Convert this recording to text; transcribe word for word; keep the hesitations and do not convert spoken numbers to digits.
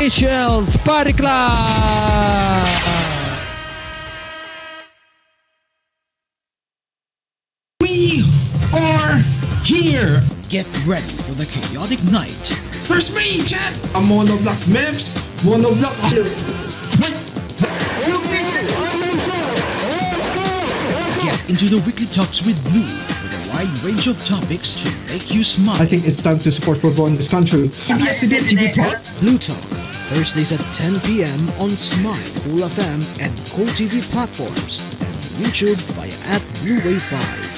Michelle's Party Club! We are here! Get ready for the chaotic night. First me, chat! A monoblock memes, monoblock... Wait! Get into the weekly talks with Blue with a wide range of topics to make you smile. I think it's time to support football in this country. A B S C B N T V Plus? Blue Talk, Thursdays at ten p m on Smile, Cool F M, and Cool T V platforms, and YouTube via at Blue Wave five.